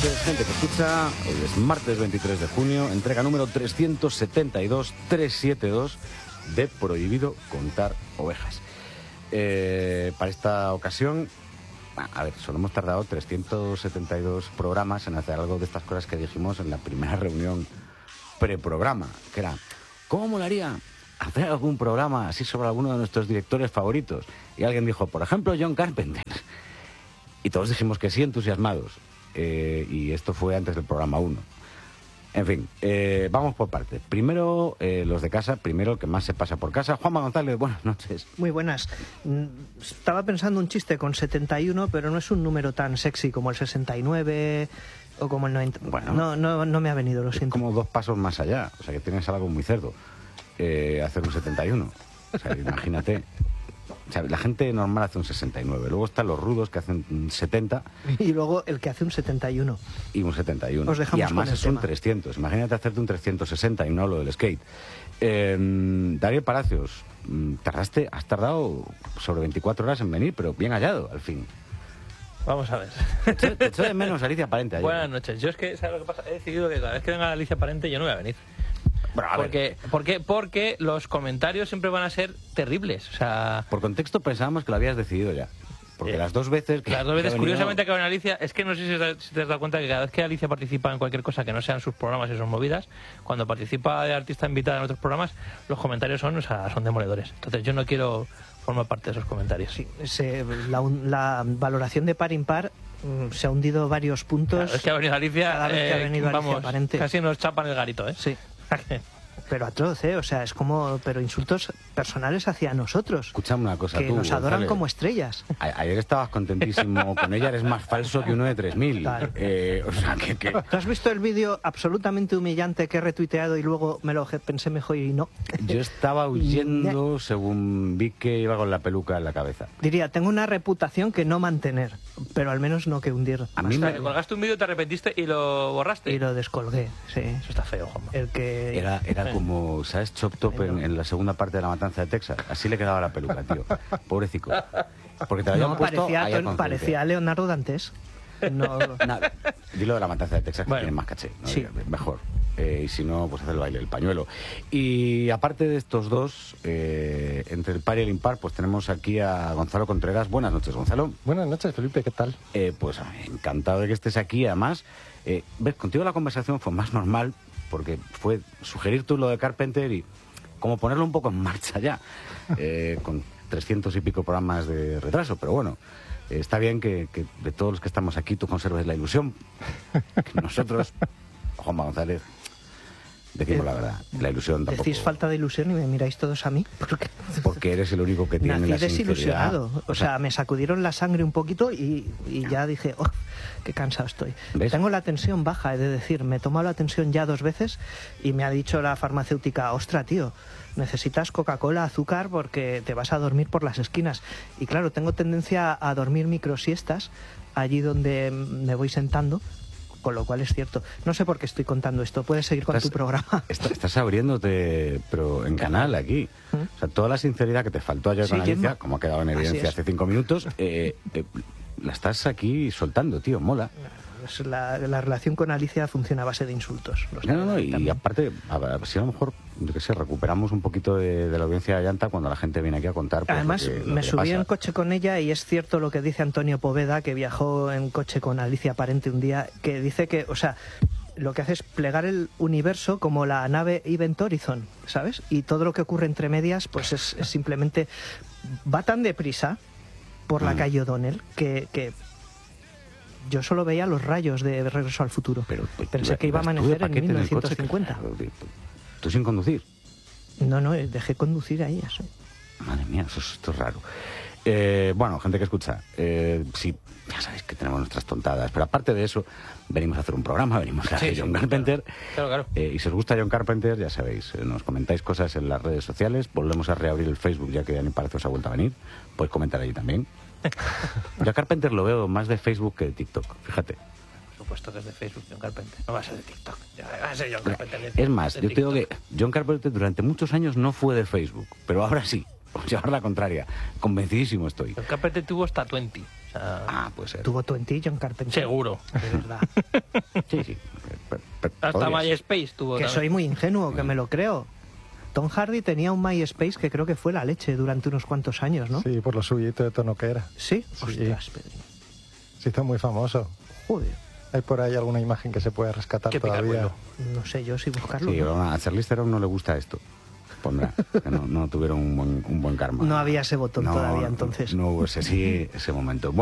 noches, gente que escucha. Hoy es martes 23 de junio, entrega número 372 de Prohibido Contar Ovejas. Para esta ocasión, a ver, solo hemos tardado 372 programas en hacer algo de estas cosas que dijimos en la primera reunión preprograma, que era, ¿cómo molaría hacer algún programa así sobre alguno de nuestros directores favoritos? Y alguien dijo, por ejemplo, John Carpenter. Y todos dijimos que sí, entusiasmados. Y esto fue antes del programa 1. En fin, vamos por partes. Primero, los de casa. Primero, el que más se pasa por casa. Juanma González, buenas noches. Muy buenas. Estaba pensando un chiste con 71, pero no es un número tan sexy como el 69 o como el 90. Bueno, no me ha venido, lo siento. Como 2 pasos más allá. O sea, que tienes algo muy cerdo. Hacer un 71. O sea, imagínate. O sea, la gente normal hace un 69. Luego están los rudos que hacen un 70. Y luego el que hace un 71. Y un 71. Os dejamos y además con el es un tema. 300. Imagínate hacerte un 360 y no hablo del skate. Darío Palacios, has tardado sobre 24 horas en venir, pero bien hallado, al fin. Vamos a ver. Te echo de menos Alicia Parente ayer. Buenas noches. Yo es que, ¿sabes lo que pasa? He decidido que cada vez que venga Alicia Parente yo no voy a venir. Bueno, a ver. Porque los comentarios siempre van a ser terribles. O sea, Por contexto pensábamos que lo habías decidido ya. Porque las dos veces... curiosamente, que ven Alicia, es que no sé si te has dado cuenta que cada vez que Alicia participa en cualquier cosa que no sean sus programas y sus movidas, cuando participa de artista invitada en otros programas, los comentarios son demoledores. Entonces yo no quiero formar parte de esos comentarios. Sí, la valoración de par impar se ha hundido varios puntos. Claro, es que ha venido Alicia, cada vez que ha venido Alicia Parente. Casi nos chapan el garito, ¿eh? Sí. Pero atroz, o sea, es como... Pero insultos personales hacia nosotros. Escúchame una cosa, que tú, nos adoran González, como estrellas. Ayer estabas contentísimo con ella, eres más falso que uno de 3000. O sea, que... ¿Tú has visto el vídeo absolutamente humillante que he retuiteado y luego me lo pensé mejor y no? Yo estaba huyendo según vi que iba con la peluca en la cabeza. Diría, tengo una reputación que no mantener, pero al menos no que hundir. A mí me... Colgaste un vídeo, te arrepentiste y lo borraste. Y lo descolgué, sí. Eso está feo, Juanma. El que... Era como, ¿sabes? Chop Top en la segunda parte de La Matanza de Texas. Así le quedaba la peluca, tío. Pobrecico. Porque te la habían No, puesto ahí a conciencia. parecía a Leonardo Dantes. No, Nada, dilo de La Matanza de Texas, que Bueno. tiene más caché, ¿no? Sí. Mejor. Y si no, pues hacer el baile, el pañuelo. Y aparte de estos dos, entre el par y el impar, pues tenemos aquí a Gonzalo Contreras. Buenas noches, Gonzalo. Buenas noches, Felipe, ¿qué tal? Pues encantado de que estés aquí. Además, ves, contigo la conversación fue más normal, porque fue sugerir tú lo de Carpenter y como ponerlo un poco en marcha ya, con 300 y pico programas de retraso. Pero bueno, está bien que de todos los que estamos aquí tú conserves la ilusión. Que nosotros, Juanma González, decimos la verdad, la ilusión tampoco. decís falta de ilusión y me miráis todos a mí. Porque eres el único que tiene Nací la sinceridad. desilusionado. O sea, me sacudieron la sangre un poquito y ya dije, oh, qué cansado estoy. ¿Ves? Tengo la tensión baja, he de decir. Me he tomado la tensión ya 2 veces y me ha dicho la farmacéutica, ostra, tío, necesitas Coca-Cola, azúcar, porque te vas a dormir por las esquinas. Y claro, tengo tendencia a dormir microsiestas allí donde me voy sentando. Con lo cual es cierto. No sé por qué estoy contando esto. Puedes seguir con tu programa. Estás abriéndote, pero en canal aquí. O sea, toda la sinceridad que te faltó ayer con Siguiendo. Alicia, como ha quedado en Así evidencia es. hace 5 minutos, la estás aquí soltando, tío, mola. Pues la relación con Alicia funciona a base de insultos. Lo sabe No, y también. aparte, a ver, si a lo mejor, yo qué sé, recuperamos un poquito de la audiencia de Llanta cuando la gente viene aquí a contar. Pues, Además, lo me que subí pasa. en coche con ella y es cierto lo que dice Antonio Poveda, que viajó en coche con Alicia Parente un día, que dice que, o sea, lo que hace es plegar el universo como la nave Event Horizon, ¿sabes? Y todo lo que ocurre entre medias, pues es simplemente... Va tan deprisa por la calle O'Donnell que yo solo veía los rayos de Regreso al Futuro. Pero, Pensé que iba a ibas tú de amanecer en paquete el coche, 1950. ¿Tú sin conducir? No, dejé conducir ahí, eso. Madre mía, esto es raro. Bueno, gente que escucha, sí, ya sabéis que tenemos nuestras tontadas, pero aparte de eso, venimos a hacer un programa, venimos a Sí, John Carpenter. Claro. Y si os gusta John Carpenter, ya sabéis, nos comentáis cosas en las redes sociales, volvemos a reabrir el Facebook ya que Dani Palacios ha vuelto a venir, podéis comentar allí también. Yo a Carpenter lo veo más de Facebook que de TikTok, fíjate. Por supuesto que es de Facebook, John Carpenter. No va a ser de TikTok. Va a ser John Carpenter. Es más, de yo te digo que TikTok. John Carpenter durante muchos años no fue de Facebook, pero ahora sí. Os llevar la contraria. Convencidísimo estoy. John Carpenter tuvo hasta 20. O O sea, puede ser. Tuvo 20 John Carpenter. seguro. De verdad. Sí. Hasta Podrías. MySpace tuvo Que también. soy muy ingenuo, que me lo creo. Tom Hardy tenía un MySpace que creo que fue la leche durante unos cuantos años, ¿no? Sí, por lo subidito de tono que era. ¿Sí? Sí. Ostras, Pedrín. Se hizo muy famoso. Joder. Hay por ahí alguna imagen que se puede rescatar Qué todavía. picaruelo. No sé yo si buscarlo. Sí, ¿no? a Charlize Theron no le gusta esto. Pondrá. Que no tuvieron un buen karma. No había ese botón todavía, entonces. No hubo ese momento.